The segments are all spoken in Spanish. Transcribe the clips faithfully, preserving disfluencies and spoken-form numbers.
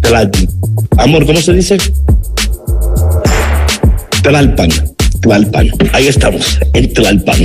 Tlalpan. Amor, ¿cómo se dice? Tlalpan. Tlalpan, ahí estamos, en Tlalpan.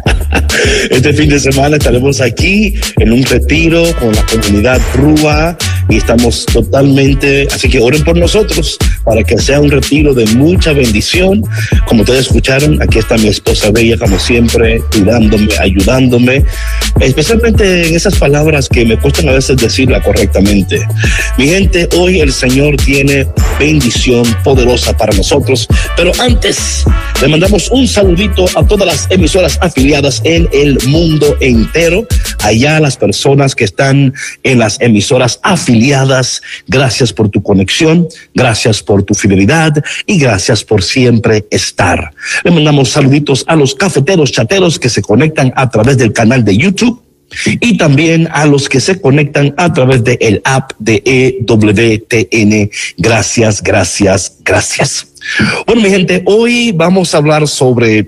Este fin de semana estaremos aquí en un retiro con la comunidad Rúa y estamos totalmente, así que oren por nosotros para que sea un retiro de mucha bendición. Como ustedes escucharon, aquí está mi esposa bella, como siempre, cuidándome, ayudándome, especialmente en esas palabras que me cuestan a veces decirla correctamente. Mi gente, hoy el Señor tiene bendición poderosa para nosotros, pero antes le mandamos un saludito a todas las emisoras afiliadas en el mundo entero, allá las personas que están en las emisoras afiliadas. Gracias por tu conexión, gracias por tu fidelidad y gracias por siempre estar. Le mandamos saluditos a los cafeteros chateros que se conectan a través del canal de YouTube y también a los que se conectan a través de el app de E W T N. Gracias, gracias, gracias. Bueno, mi gente, hoy vamos a hablar sobre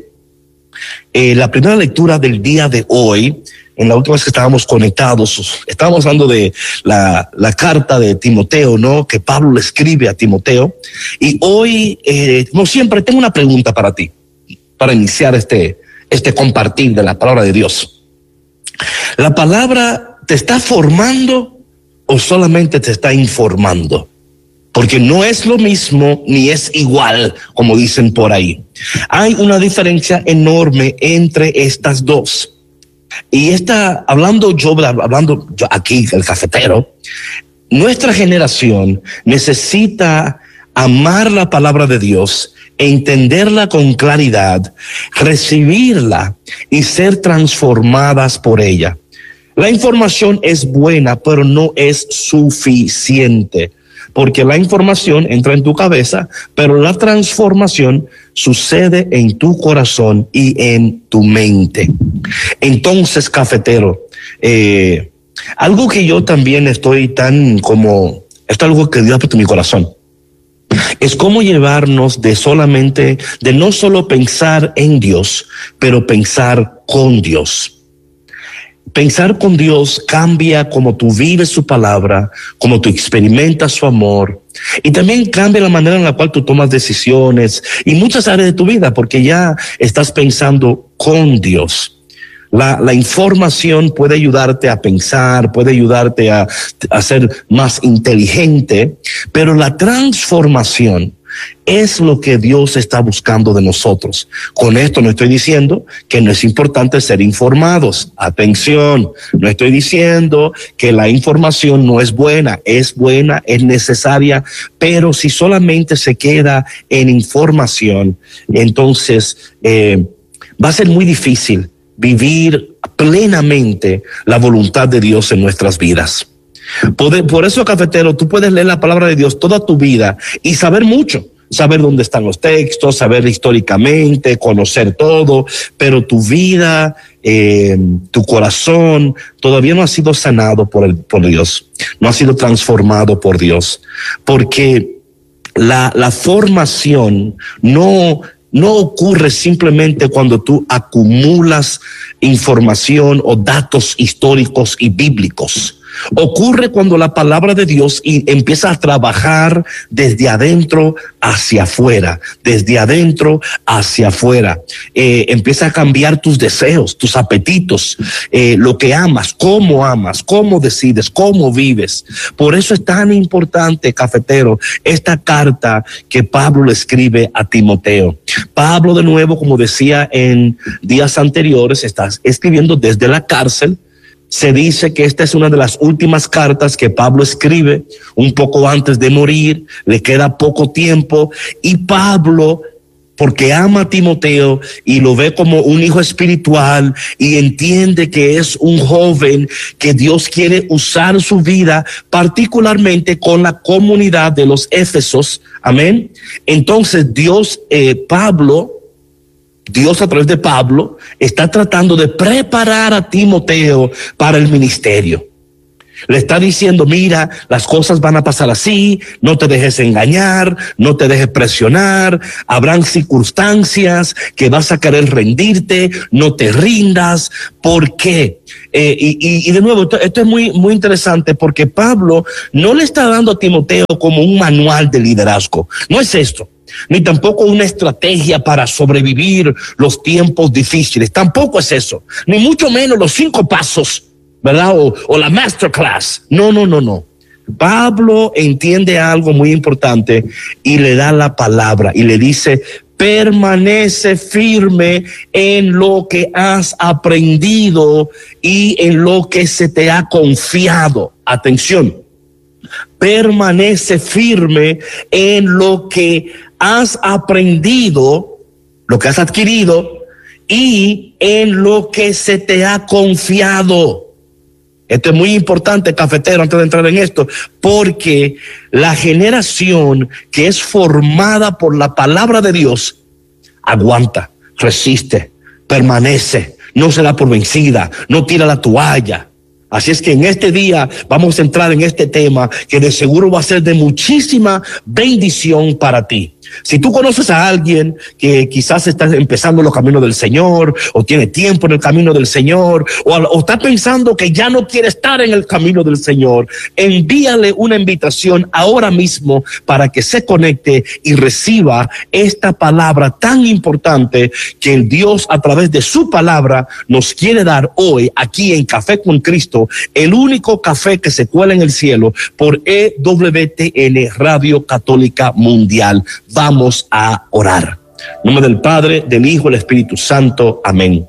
eh, la primera lectura del día de hoy. En la última vez que estábamos conectados, estábamos hablando de la, la carta de Timoteo, ¿no? Que Pablo le escribe a Timoteo. Y hoy, eh, como siempre, tengo una pregunta para ti, para iniciar este, este compartir de la palabra de Dios. ¿La palabra te está formando o solamente te está informando? Porque no es lo mismo ni es igual, como dicen por ahí. Hay una diferencia enorme entre estas dos. Y esta, hablando yo, hablando yo aquí, el cafetero, nuestra generación necesita amar la palabra de Dios, entenderla con claridad, recibirla y ser transformadas por ella. La información es buena, pero no es suficiente. Porque la información entra en tu cabeza, pero la transformación sucede en tu corazón y en tu mente. Entonces, cafetero, eh, algo que yo también estoy tan como, esto es algo que Dios ha puesto en mi corazón, es cómo llevarnos de solamente, de no solo pensar en Dios, pero pensar con Dios. Pensar con Dios cambia cómo tú vives su palabra, cómo tú experimentas su amor, y también cambia la manera en la cual tú tomas decisiones y muchas áreas de tu vida, porque ya estás pensando con Dios. La, la información puede ayudarte a pensar, puede ayudarte a, a ser más inteligente, pero la transformación es lo que Dios está buscando de nosotros. Con esto no estoy diciendo que no es importante ser informados. Atención, no estoy diciendo que la información no es buena, es buena, es necesaria, pero si solamente se queda en información, entonces eh, va a ser muy difícil vivir plenamente la voluntad de Dios en nuestras vidas. Por, por eso, cafetero, tú puedes leer la palabra de Dios toda tu vida y saber mucho, saber dónde están los textos, saber históricamente, conocer todo, pero tu vida, eh, tu corazón todavía no ha sido sanado por, el, por Dios, no ha sido transformado por Dios, porque la, la formación no... No ocurre simplemente cuando tú acumulas información o datos históricos y bíblicos. Ocurre cuando la palabra de Dios y empieza a trabajar desde adentro hacia afuera, desde adentro hacia afuera. Eh, empieza a cambiar tus deseos, tus apetitos, eh, lo que amas, cómo amas, cómo decides, cómo vives. Por eso es tan importante, cafetero, esta carta que Pablo le escribe a Timoteo. Pablo, de nuevo, como decía en días anteriores, está escribiendo desde la cárcel. Se dice que esta es una de las últimas cartas que Pablo escribe un poco antes de morir, le queda poco tiempo, y Pablo, porque ama a Timoteo y lo ve como un hijo espiritual y entiende que es un joven que Dios quiere usar su vida, particularmente con la comunidad de los Éfesos, amén. Entonces Dios, eh, Pablo, Dios a través de Pablo está tratando de preparar a Timoteo para el ministerio. Le está diciendo, mira, las cosas van a pasar así, no te dejes engañar, no te dejes presionar, habrán circunstancias que vas a querer rendirte, no te rindas. ¿Por qué? Eh, y, y, y de nuevo, esto, esto es muy, muy interesante porque Pablo no le está dando a Timoteo como un manual de liderazgo. No es esto. Ni tampoco una estrategia para sobrevivir los tiempos difíciles. Tampoco es eso. Ni mucho menos los cinco pasos, ¿verdad? O, o la masterclass. No, no, no, no. Pablo entiende algo muy importante y le da la palabra y le dice, permanece firme en lo que has aprendido y en lo que se te ha confiado. Atención. Permanece firme en lo que has aprendido, lo que has adquirido y en lo que se te ha confiado. Esto es muy importante, cafetero, antes de entrar en esto, porque la generación que es formada por la palabra de Dios aguanta, resiste, permanece, no se da por vencida, no tira la toalla. Así es que en este día vamos a entrar en este tema que de seguro va a ser de muchísima bendición para ti. Si tú conoces a alguien que quizás está empezando los caminos del Señor o tiene tiempo en el camino del Señor o, o está pensando que ya no quiere estar en el camino del Señor, envíale una invitación ahora mismo para que se conecte y reciba esta palabra tan importante que el Dios a través de su palabra nos quiere dar hoy aquí en Café con Cristo, el único café que se cuela en el cielo por E W T N Radio Católica Mundial. Vamos a orar. En nombre del Padre, del Hijo, del Espíritu Santo. Amén.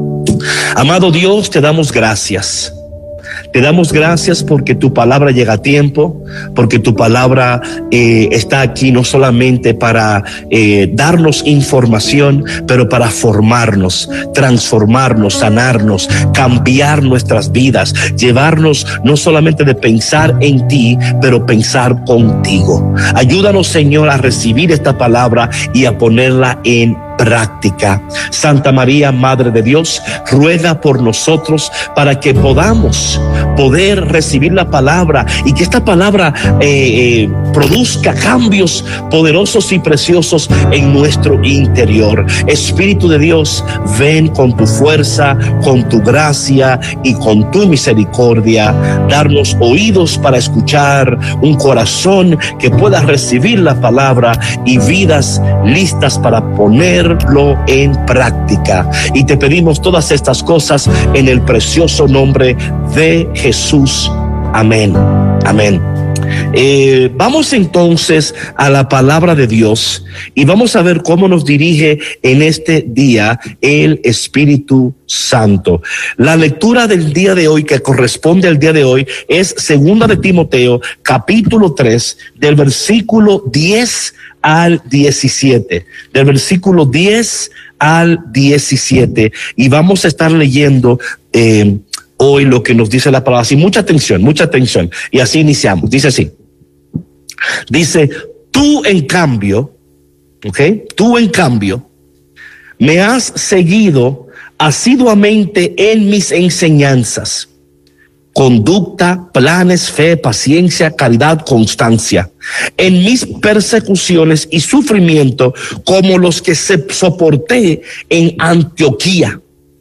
Amado Dios, te damos gracias. Te damos gracias porque tu palabra llega a tiempo, porque tu palabra eh, está aquí no solamente para eh, darnos información, pero para formarnos, transformarnos, sanarnos, cambiar nuestras vidas, llevarnos no solamente de pensar en ti, pero pensar contigo. Ayúdanos, Señor, a recibir esta palabra y a ponerla en práctica. Santa María, Madre de Dios, ruega por nosotros para que podamos poder recibir la palabra y que esta palabra eh, eh, produzca cambios poderosos y preciosos en nuestro interior. Espíritu de Dios, ven con tu fuerza, con tu gracia y con tu misericordia. Darnos oídos para escuchar, un corazón que pueda recibir la palabra y vidas listas para poner en práctica. Y te pedimos todas estas cosas en el precioso nombre de Jesús. Amén. Amén. Eh, vamos entonces a la palabra de Dios y vamos a ver cómo nos dirige en este día el Espíritu Santo. La lectura del día de hoy, que corresponde al día de hoy, es segunda de Timoteo, capítulo tres, del versículo diez al diecisiete, del versículo diez al diecisiete, y vamos a estar leyendo eh, hoy lo que nos dice la palabra. Así, mucha atención, mucha atención, y así iniciamos. Dice así, dice, tú en cambio, ¿ok? Tú en cambio, me has seguido asiduamente en mis enseñanzas, conducta, planes, fe, paciencia, caridad, constancia, en mis persecuciones y sufrimiento, como los que se soporté en Antioquía,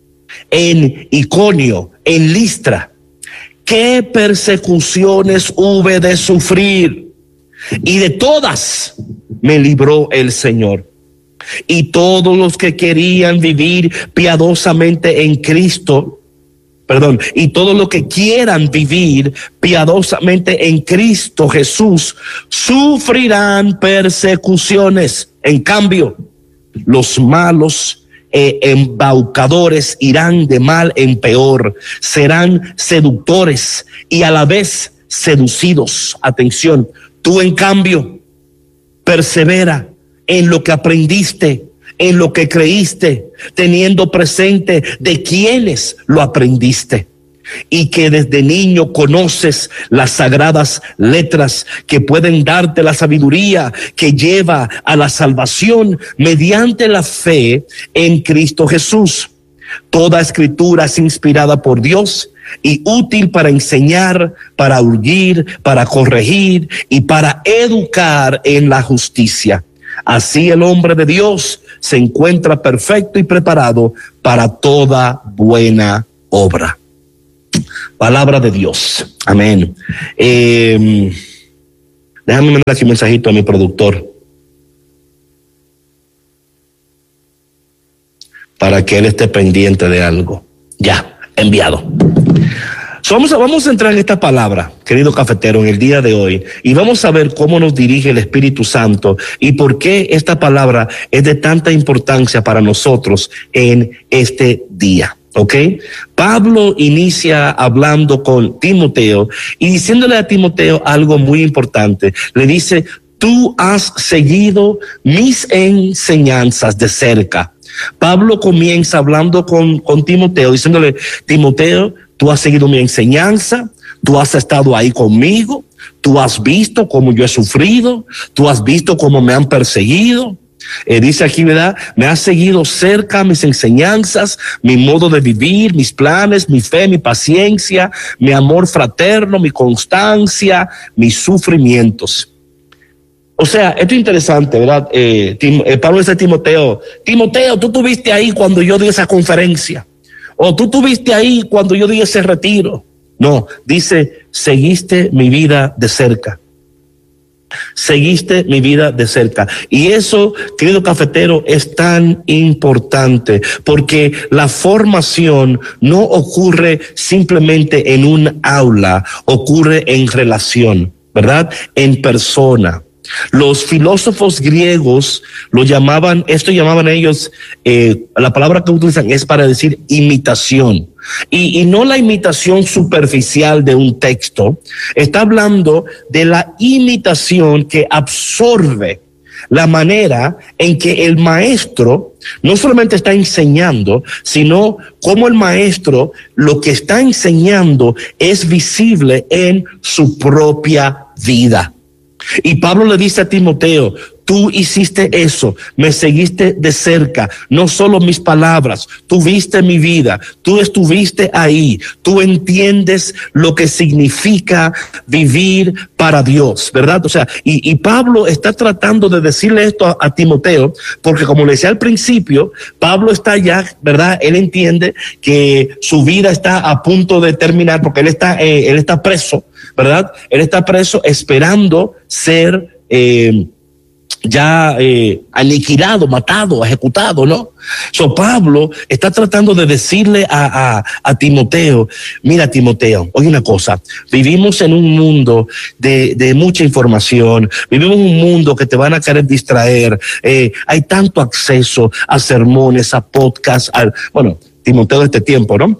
en Iconio, en Listra. ¿Qué persecuciones hube de sufrir? Y de todas me libró el Señor. Y todos los que querían vivir piadosamente en Cristo, Perdón, y todo lo que quieran vivir piadosamente en Cristo Jesús sufrirán persecuciones. En cambio, los malos eh, embaucadores irán de mal en peor, serán seductores y a la vez seducidos. Atención, tú en cambio, persevera en lo que aprendiste, en lo que creíste, teniendo presente de quiénes lo aprendiste, y que desde niño conoces las sagradas letras que pueden darte la sabiduría que lleva a la salvación mediante la fe en Cristo Jesús. Toda escritura es inspirada por Dios y útil para enseñar, para urgir, para corregir y para educar en la justicia. Así el hombre de Dios se encuentra perfecto y preparado para toda buena obra. Palabra de Dios. Amén. Eh, déjame mandar aquí un mensajito a mi productor para que él esté pendiente de algo. Ya, enviado. So, vamos, a, vamos a entrar en esta palabra, querido cafetero, en el día de hoy, y vamos a ver cómo nos dirige el Espíritu Santo y por qué esta palabra es de tanta importancia para nosotros en este día. ¿Ok? Pablo inicia hablando con Timoteo y diciéndole a Timoteo algo muy importante. Le dice, tú has seguido mis enseñanzas de cerca. Pablo comienza hablando con, con Timoteo, diciéndole, Timoteo, tú has seguido mi enseñanza, tú has estado ahí conmigo, tú has visto cómo yo he sufrido, tú has visto cómo me han perseguido. Eh, dice aquí, ¿verdad? Me has seguido cerca mis enseñanzas, mi modo de vivir, mis planes, mi fe, mi paciencia, mi amor fraterno, mi constancia, mis sufrimientos. O sea, esto es interesante, ¿verdad? Eh, Tim, eh, Pablo dice a Timoteo, Timoteo, tú estuviste ahí cuando yo di esa conferencia, o tú estuviste ahí cuando yo di ese retiro. No, dice, seguiste mi vida de cerca. Seguiste mi vida de cerca. Y eso, querido cafetero, es tan importante porque la formación no ocurre simplemente en un aula, ocurre en relación, ¿verdad? En persona. Los filósofos griegos lo llamaban, esto llamaban ellos, eh, la palabra que utilizan es para decir imitación. Y, y no la imitación superficial de un texto, está hablando de la imitación que absorbe la manera en que el maestro no solamente está enseñando, sino cómo el maestro lo que está enseñando es visible en su propia vida. Y Pablo le dice a Timoteo, tú hiciste eso, me seguiste de cerca, no solo mis palabras, tú viste mi vida, tú estuviste ahí, tú entiendes lo que significa vivir para Dios, ¿verdad? O sea, y, y Pablo está tratando de decirle esto a, a Timoteo, porque como le decía al principio, Pablo está ya, ¿verdad? Él entiende que su vida está a punto de terminar, porque él está, eh, él está preso, ¿verdad? Él está preso esperando ser eh, ya eh, aniquilado, matado, ejecutado, ¿no? So Pablo está tratando de decirle a, a, a Timoteo, mira Timoteo, oye una cosa, vivimos en un mundo de, de mucha información, vivimos en un mundo que te van a querer distraer, eh, hay tanto acceso a sermones, a podcasts, a, bueno, Timoteo de este tiempo, ¿no?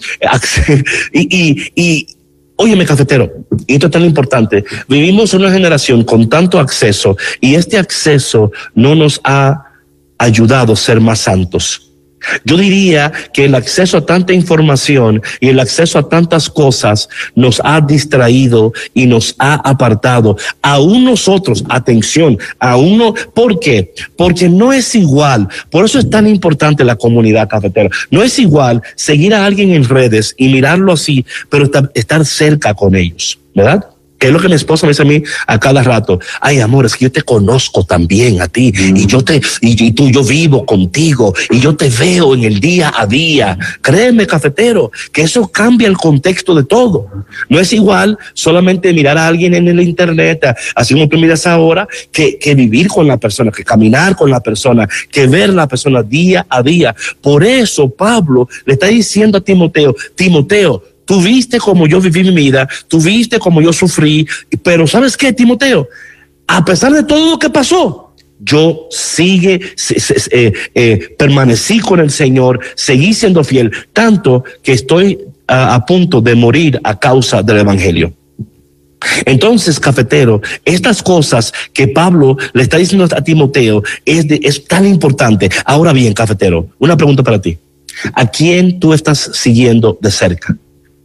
y, y, y Óyeme, cafetero, y esto es tan importante, vivimos en una generación con tanto acceso y este acceso no nos ha ayudado a ser más santos. Yo diría que el acceso a tanta información y el acceso a tantas cosas nos ha distraído y nos ha apartado. Aún nosotros, atención, aún no, ¿por qué? Porque no es igual, por eso es tan importante la comunidad cafetera. No es igual seguir a alguien en redes y mirarlo así, pero estar cerca con ellos, ¿verdad? Que es lo que mi esposa me dice a mí a cada rato. Ay, amor, es que yo te conozco también a ti, mm. y yo te, y, y tú, yo vivo contigo, y yo te veo en el día a día. Créeme, cafetero, que eso cambia el contexto de todo. No es igual solamente mirar a alguien en el internet, así como tú miras ahora, que, que vivir con la persona, que caminar con la persona, que ver la persona día a día. Por eso Pablo le está diciendo a Timoteo, Timoteo, tú viste cómo yo viví mi vida, tú viste cómo yo sufrí, pero ¿sabes qué, Timoteo? A pesar de todo lo que pasó, yo sigue, se, se, eh, eh, permanecí con el Señor, seguí siendo fiel, tanto que estoy a, a punto de morir a causa del Evangelio. Entonces, cafetero, estas cosas que Pablo le está diciendo a Timoteo es, de, es tan importante. Ahora bien, cafetero, una pregunta para ti. ¿A quién tú estás siguiendo de cerca?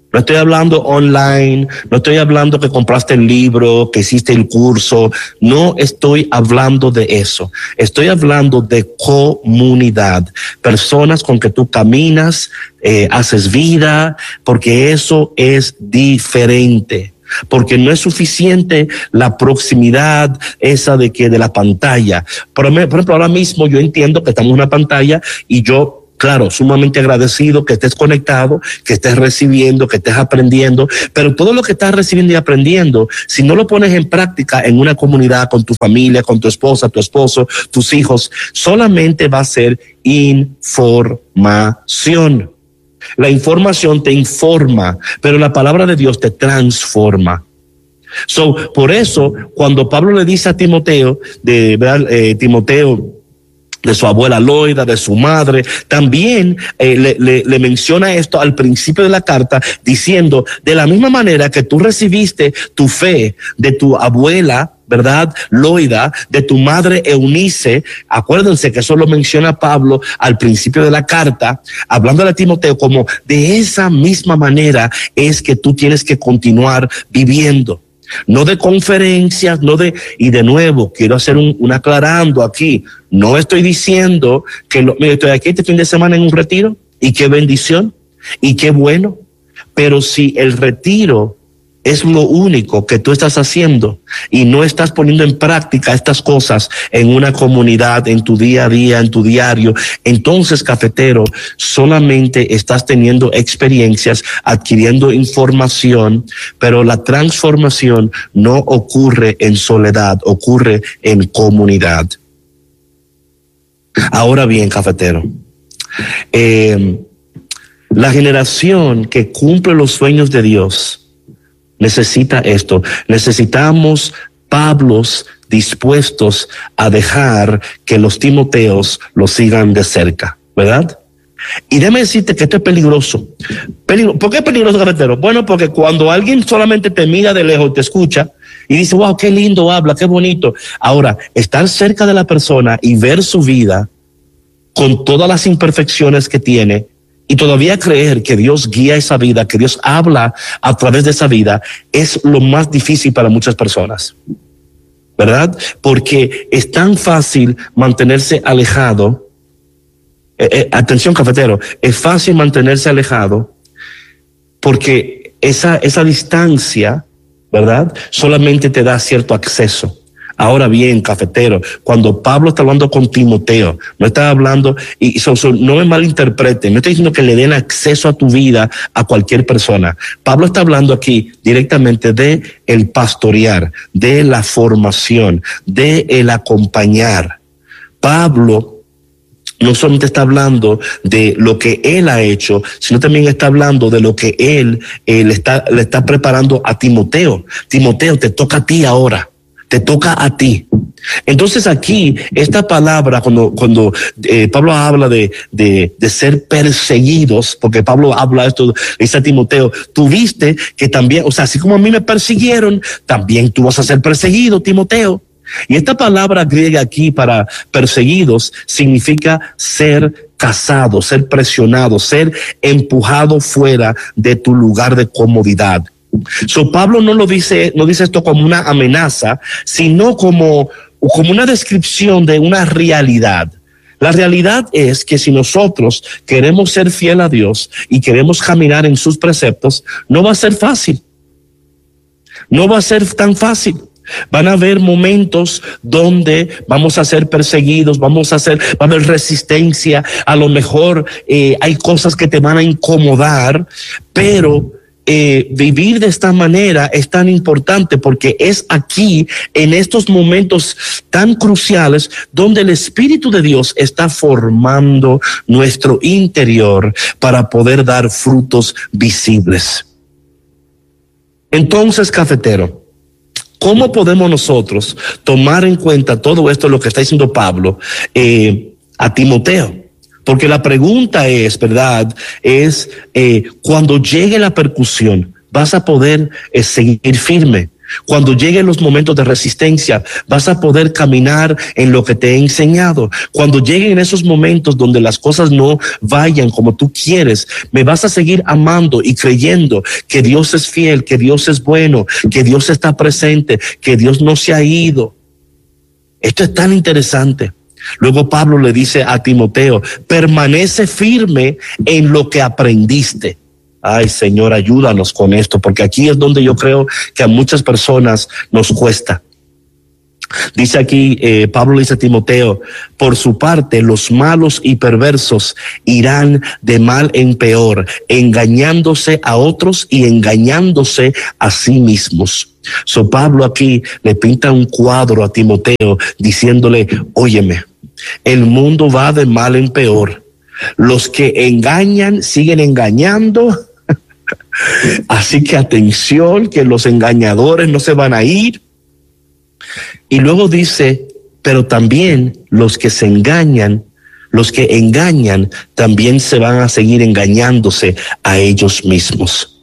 No estoy hablando online, no estoy hablando que compraste el libro, que hiciste el curso. No estoy hablando de eso. Estoy hablando de comunidad. Personas con que tú caminas, eh, haces vida, porque eso es diferente. Porque no es suficiente la proximidad esa de que de la pantalla. Por, por ejemplo, ahora mismo yo entiendo que estamos en una pantalla y yo, claro, sumamente agradecido que estés conectado, que estés recibiendo, que estés aprendiendo, pero todo lo que estás recibiendo y aprendiendo, si no lo pones en práctica en una comunidad, con tu familia, con tu esposa, tu esposo, tus hijos, solamente va a ser información. La información te informa, pero la palabra de Dios te transforma. So, por eso, cuando Pablo le dice a Timoteo, de ¿verdad? Eh, Timoteo, de su abuela Loida, de su madre, también eh, le, le, le menciona esto al principio de la carta, diciendo, de la misma manera que tú recibiste tu fe de tu abuela, ¿verdad? Loida, de tu madre Eunice. Acuérdense que eso lo menciona Pablo al principio de la carta, hablándole a Timoteo, como de esa misma manera es que tú tienes que continuar viviendo. No de conferencias, no de, y de nuevo, quiero hacer un, un aclarando aquí. No estoy diciendo que lo, mira, estoy aquí este fin de semana en un retiro, y qué bendición, y qué bueno. Pero si el retiro es lo único que tú estás haciendo y no estás poniendo en práctica estas cosas en una comunidad, en tu día a día, en tu diario, entonces, cafetero, solamente estás teniendo experiencias, adquiriendo información, pero la transformación no ocurre en soledad, ocurre en comunidad. Ahora bien, cafetero, eh, la generación que cumple los sueños de Dios necesita esto. Necesitamos Pablos dispuestos a dejar que los Timoteos los sigan de cerca, ¿verdad? Y déjame decirte que esto es peligroso. Peligro, ¿por qué es peligroso, cafetero? Bueno, porque cuando alguien solamente te mira de lejos, te escucha y dice, wow, qué lindo habla, qué bonito. Ahora, estar cerca de la persona y ver su vida con todas las imperfecciones que tiene, y todavía creer que Dios guía esa vida, que Dios habla a través de esa vida, es lo más difícil para muchas personas, ¿verdad? Porque es tan fácil mantenerse alejado. Eh, eh, atención, cafetero, es fácil mantenerse alejado porque esa, esa distancia, ¿verdad? Solamente te da cierto acceso. Ahora bien, cafetero, cuando Pablo está hablando con Timoteo, no está hablando, y so, so, no me malinterpreten, no estoy diciendo que le den acceso a tu vida a cualquier persona. Pablo está hablando aquí directamente de el pastorear, de la formación, de el acompañar. Pablo no solamente está hablando de lo que él ha hecho, sino también está hablando de lo que él, él está, le está preparando a Timoteo. Timoteo, te toca a ti ahora. Te toca a ti. Entonces aquí, esta palabra, cuando, cuando eh, Pablo habla de, de, de ser perseguidos, porque Pablo habla esto, dice a Timoteo, tú viste que también, o sea, así como a mí me persiguieron, también tú vas a ser perseguido, Timoteo. Y esta palabra griega aquí para perseguidos significa ser cazado, ser presionado, ser empujado fuera de tu lugar de comodidad. So, Pablo no lo dice, no dice esto como una amenaza, sino como, como una descripción de una realidad. La realidad es que si nosotros queremos ser fiel a Dios y queremos caminar en sus preceptos, no va a ser fácil. No va a ser tan fácil. Van a haber momentos donde vamos a ser perseguidos, vamos a hacer, va a haber resistencia, a lo mejor eh, hay cosas que te van a incomodar, pero Eh, vivir de esta manera es tan importante porque es aquí, en estos momentos tan cruciales, donde el Espíritu de Dios está formando nuestro interior para poder dar frutos visibles. Entonces, cafetero, ¿cómo podemos nosotros tomar en cuenta todo esto, lo que está diciendo Pablo eh, a Timoteo? Porque la pregunta es, ¿verdad? Es, eh, cuando llegue la percusión, ¿vas a poder eh, seguir firme? Cuando lleguen los momentos de resistencia, vas a poder caminar en lo que te he enseñado. Cuando lleguen esos momentos donde las cosas no vayan como tú quieres, me vas a seguir amando y creyendo que Dios es fiel, que Dios es bueno, que Dios está presente, que Dios no se ha ido. Esto es tan interesante. Luego Pablo le dice a Timoteo, permanece firme en lo que aprendiste. Ay, Señor, ayúdanos con esto, porque aquí es donde yo creo que a muchas personas nos cuesta. Dice aquí, eh, Pablo le dice a Timoteo, por su parte, los malos y perversos irán de mal en peor, engañándose a otros y engañándose a sí mismos. So Pablo aquí le pinta un cuadro a Timoteo diciéndole, óyeme, el mundo va de mal en peor. Los que engañan siguen engañando. Así que atención, que los engañadores no se van a ir. Y luego dice, pero también los que se engañan, los que engañan, también se van a seguir engañándose a ellos mismos.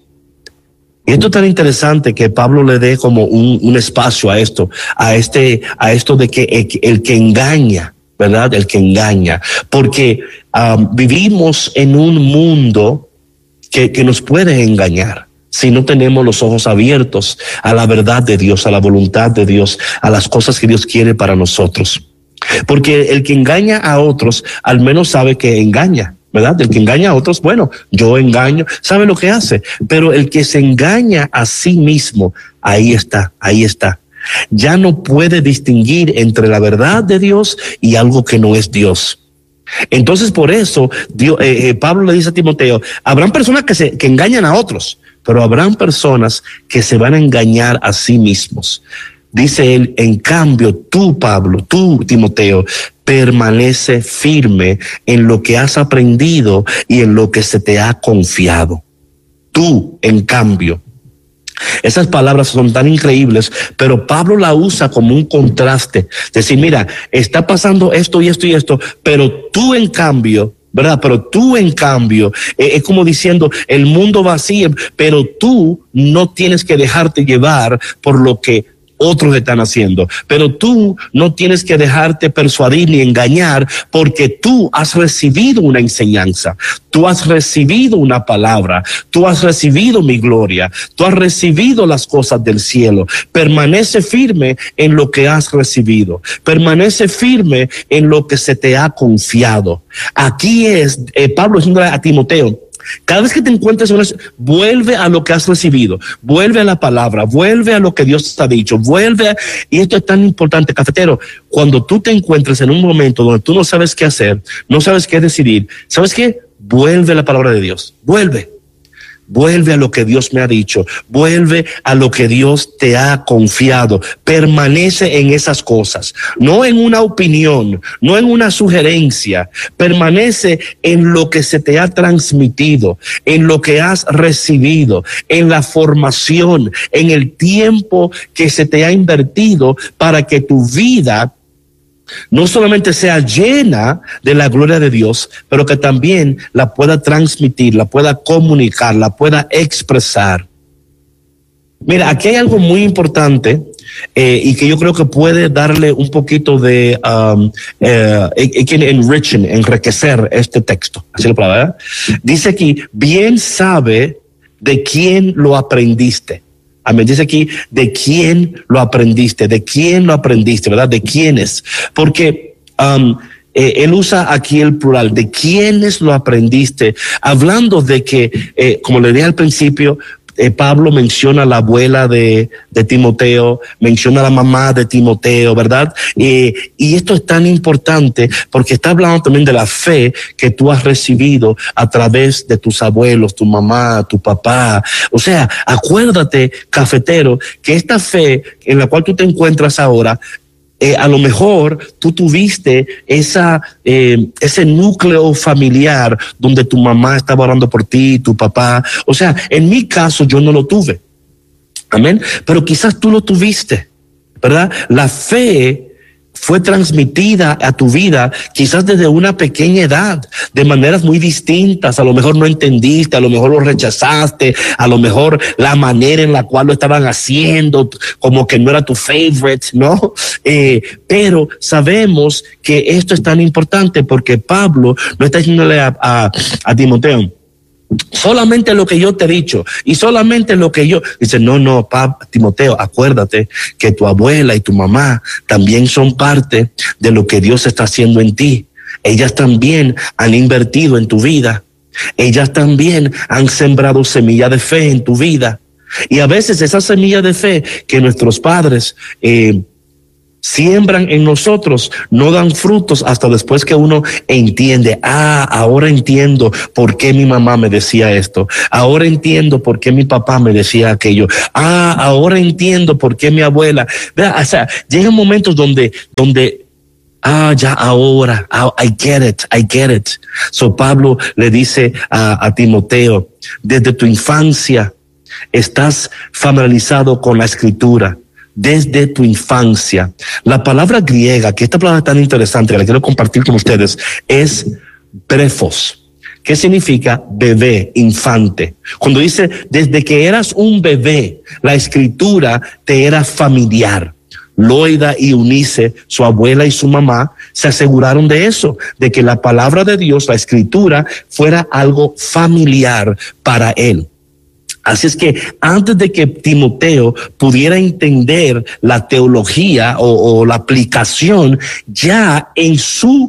Y esto es tan interesante que Pablo le dé como un, un espacio a esto, a este, a esto de que el, el que engaña, ¿verdad? El que engaña, porque um, vivimos en un mundo que, que nos puede engañar si no tenemos los ojos abiertos a la verdad de Dios, a la voluntad de Dios, a las cosas que Dios quiere para nosotros. Porque el que engaña a otros, al menos sabe que engaña, ¿verdad? El que engaña a otros, bueno, yo engaño, sabe lo que hace, pero el que se engaña a sí mismo, ahí está, ahí está. Ya no puede distinguir entre la verdad de Dios y algo que no es Dios. Entonces, por eso, Dios, eh, eh, Pablo le dice a Timoteo, habrán personas que, se, que engañan a otros, pero habrán personas que se van a engañar a sí mismos. Dice él, en cambio, tú, Pablo, tú, Timoteo, permanece firme en lo que has aprendido y en lo que se te ha confiado. Tú, en cambio. Esas palabras son tan increíbles, pero Pablo la usa como un contraste. Decir, mira, está pasando esto y esto y esto, pero tú en cambio, ¿verdad? Pero tú en cambio, eh, es como diciendo, el mundo va así, pero tú no tienes que dejarte llevar por lo que otros están haciendo, pero tú no tienes que dejarte persuadir ni engañar, porque tú has recibido una enseñanza, tú has recibido una palabra, tú has recibido mi gloria, tú has recibido las cosas del cielo. Permanece firme en lo que has recibido, permanece firme en lo que se te ha confiado. Aquí es eh, Pablo diciéndole a Timoteo, cada vez que te encuentres una, vuelve a lo que has recibido, vuelve a la palabra, vuelve a lo que Dios te ha dicho, vuelve a, y esto es tan importante, cafetero, cuando tú te encuentres en un momento donde tú no sabes qué hacer, no sabes qué decidir, ¿sabes qué? Vuelve a la palabra de Dios, vuelve. Vuelve a lo que Dios me ha dicho, vuelve a lo que Dios te ha confiado, permanece en esas cosas, no en una opinión, no en una sugerencia, permanece en lo que se te ha transmitido, en lo que has recibido, en la formación, en el tiempo que se te ha invertido para que tu vida no solamente sea llena de la gloria de Dios, pero que también la pueda transmitir, la pueda comunicar, la pueda expresar. Mira, aquí hay algo muy importante eh, y que yo creo que puede darle un poquito de um, eh, enrichen, enriquecer este texto. Así la palabra, ¿verdad? Dice aquí, bien sabe de quién lo aprendiste. Amén. Dice aquí, ¿de quién lo aprendiste? ¿De quién lo aprendiste? ¿Verdad? ¿De quiénes? Porque um, eh, él usa aquí el plural, ¿de quiénes lo aprendiste? Hablando de que, eh, como le dije al principio, Eh, Pablo menciona a la abuela de, de Timoteo, menciona a la mamá de Timoteo, ¿verdad? Eh, y esto es tan importante porque está hablando también de la fe que tú has recibido a través de tus abuelos, tu mamá, tu papá. O sea, acuérdate, cafetero, que esta fe en la cual tú te encuentras ahora, Eh, a lo mejor tú tuviste esa, eh, ese núcleo familiar donde tu mamá estaba orando por ti, tu papá. O sea, en mi caso yo no lo tuve. Amén. Pero quizás tú lo tuviste, ¿verdad? La fe fue transmitida a tu vida quizás desde una pequeña edad, de maneras muy distintas. A lo mejor no entendiste, a lo mejor lo rechazaste, a lo mejor la manera en la cual lo estaban haciendo, como que no era tu favorite, ¿no? Eh, pero sabemos que esto es tan importante porque Pablo no está diciéndole a, a, a Timoteo, solamente lo que yo te he dicho y solamente lo que yo dice, no, no, Pab, Timoteo, acuérdate que tu abuela y tu mamá también son parte de lo que Dios está haciendo en ti. Ellas también han invertido en tu vida. Ellas también han sembrado semilla de fe en tu vida. Y a veces esa semilla de fe que nuestros padres eh, siembran en nosotros no dan frutos hasta después que uno entiende, ah, ahora entiendo por qué mi mamá me decía esto, ahora entiendo por qué mi papá me decía aquello, ah, ahora entiendo por qué mi abuela, vea, o sea, llegan momentos donde, donde ah, ya ahora, I get it, I get it. So Pablo le dice a, a Timoteo, desde tu infancia estás familiarizado con la escritura. Desde tu infancia. La palabra griega, que esta palabra tan interesante, que la quiero compartir con ustedes, es brefos. ¿Qué significa bebé, infante? Cuando dice, desde que eras un bebé, la escritura te era familiar. Loida y Eunice, su abuela y su mamá, se aseguraron de eso, de que la palabra de Dios, la escritura, fuera algo familiar para él. Así es que antes de que Timoteo pudiera entender la teología o, o la aplicación, ya en su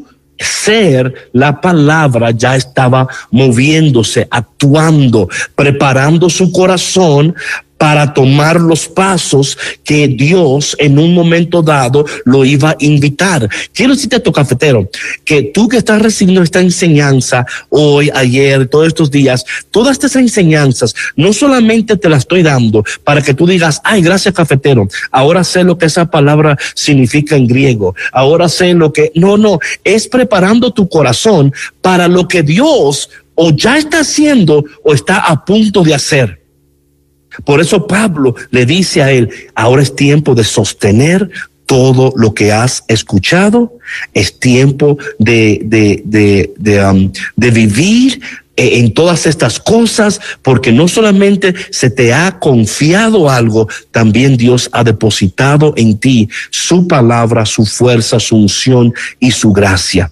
ser la palabra ya estaba moviéndose, actuando, preparando su corazón para tomar los pasos que Dios en un momento dado lo iba a invitar. Quiero decirte a tu cafetero que tú que estás recibiendo esta enseñanza hoy, ayer, todos estos días, todas estas enseñanzas, no solamente te las estoy dando para que tú digas, ay, gracias cafetero, ahora sé lo que esa palabra significa en griego, ahora sé lo que, no, no, es preparando tu corazón para lo que Dios o ya está haciendo o está a punto de hacer. Por eso Pablo le dice a él, ahora es tiempo de sostener todo lo que has escuchado, es tiempo de, de, de, de, um, de vivir en todas estas cosas, porque no solamente se te ha confiado algo, también Dios ha depositado en ti su palabra, su fuerza, su unción y su gracia.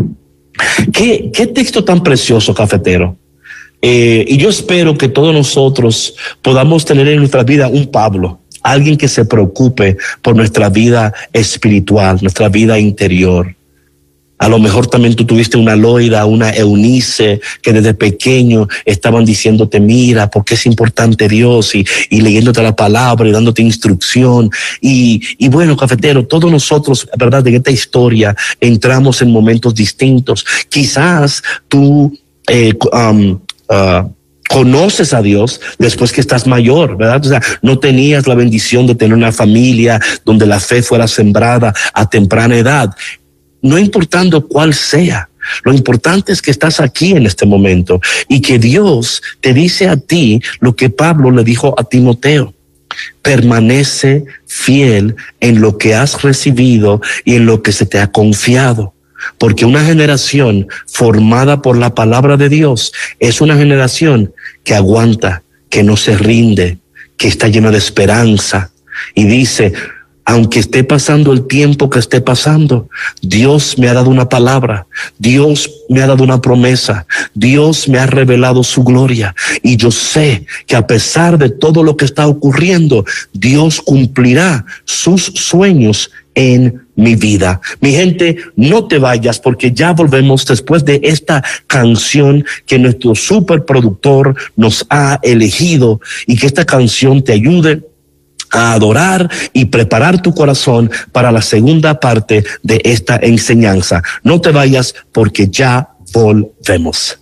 ¿Qué, qué texto tan precioso, cafetero? Eh, y yo espero que todos nosotros podamos tener en nuestra vida un Pablo, alguien que se preocupe por nuestra vida espiritual, nuestra vida interior. A lo mejor también tú tuviste una Loida, una Eunice, que desde pequeño estaban diciéndote, mira, porque es importante Dios, y, y leyéndote la palabra y dándote instrucción. Y, y bueno, cafetero, todos nosotros, verdad, en esta historia entramos en momentos distintos. Quizás tú, eh, um, Uh, conoces a Dios después que estás mayor, ¿verdad? O sea, no tenías la bendición de tener una familia donde la fe fuera sembrada a temprana edad. No importando cuál sea, lo importante es que estás aquí en este momento y que Dios te dice a ti lo que Pablo le dijo a Timoteo. Permanece fiel en lo que has recibido y en lo que se te ha confiado. Porque una generación formada por la palabra de Dios es una generación que aguanta, que no se rinde, que está llena de esperanza. Y dice, aunque esté pasando el tiempo que esté pasando, Dios me ha dado una palabra, Dios me ha dado una promesa, Dios me ha revelado su gloria. Y yo sé que a pesar de todo lo que está ocurriendo, Dios cumplirá sus sueños en mi vida. Mi gente, no te vayas porque ya volvemos después de esta canción que nuestro superproductor nos ha elegido, y que esta canción te ayude a adorar y preparar tu corazón para la segunda parte de esta enseñanza. No te vayas porque ya volvemos.